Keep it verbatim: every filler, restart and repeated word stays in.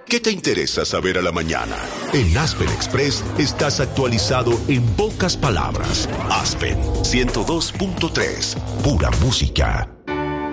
¿Qué te interesa saber a la mañana? En Aspen Express estás actualizado en pocas palabras. Aspen ciento dos punto tres, pura música.